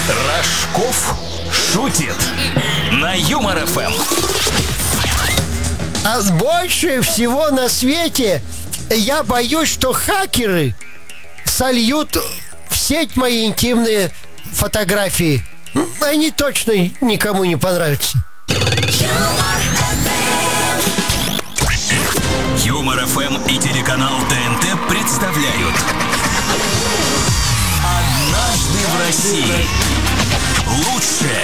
Рожков шутит на Юмор ФМ. А больше всего на свете я боюсь, что хакеры сольют в сеть мои интимные фотографии. Они точно никому не понравятся. Юмор ФМ и телеканал ТНТ представляют «Однажды в России». Лучшее.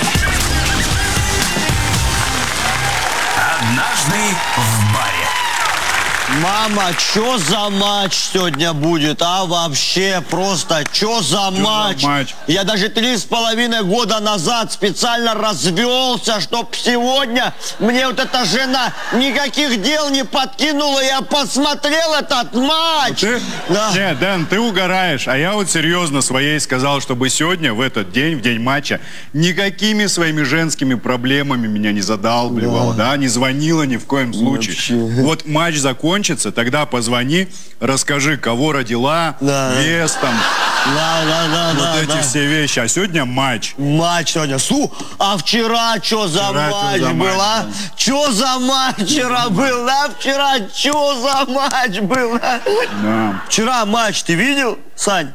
Однажды в баре. Мама, чё за матч сегодня будет, а вообще просто, чё за матч? Я даже 3,5 года назад специально развелся, чтоб сегодня мне вот эта жена никаких дел не подкинула, я посмотрел этот матч. Да. Нет, Дэн, ты угораешь, а я вот серьезно своей сказал, чтобы сегодня, в этот день, в день матча, никакими своими женскими проблемами меня не задалбливала, да, не звонила ни в коем случае. Вообще. Вот матч закончится, тогда позвони, расскажи, кого родила, вес там, эти все вещи. А сегодня матч. Матч сегодня. А вчера что за матч был, а? Что за матч вчера был, а? Вчера что за матч был, а? Да. Вчера матч ты видел, Сань?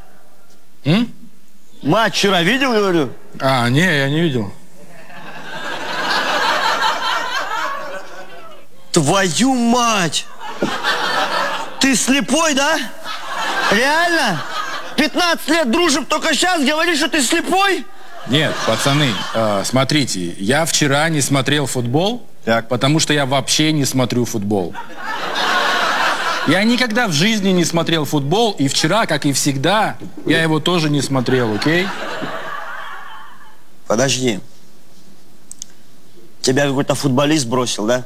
Матч вчера видел, говорю? Не, я не видел. Твою мать! Ты слепой, да? Реально? 15 лет дружим, только сейчас говоришь, что ты слепой? Нет, пацаны, смотрите, я вчера не смотрел футбол, потому что я вообще не смотрю футбол. Я никогда в жизни не смотрел футбол, и вчера, как и всегда, я его тоже не смотрел, окей? Подожди. Тебя какой-то футболист бросил, да?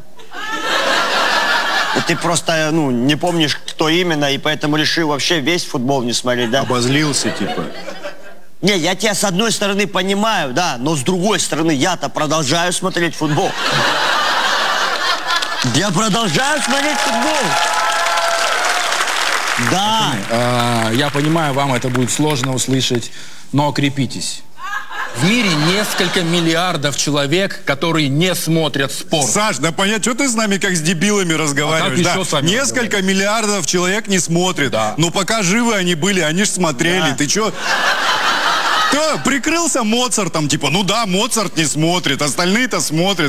И ты просто, не помнишь, кто именно, и поэтому решил вообще весь футбол не смотреть, да? Обозлился, типа. Не, я тебя с одной стороны понимаю, да, но с другой стороны я-то продолжаю смотреть футбол. Я продолжаю смотреть футбол. Да. Я понимаю, вам это будет сложно услышать, но крепитесь. В мире несколько миллиардов человек, которые не смотрят спорт. Саш, да понятно, что ты с нами как с дебилами разговариваешь? Как еще с вами несколько миллиардов человек не смотрят. Да. Но пока живы они были, они ж смотрели. Да. Ты что? Ты прикрылся Моцартом, типа, Моцарт не смотрит, остальные-то смотрят.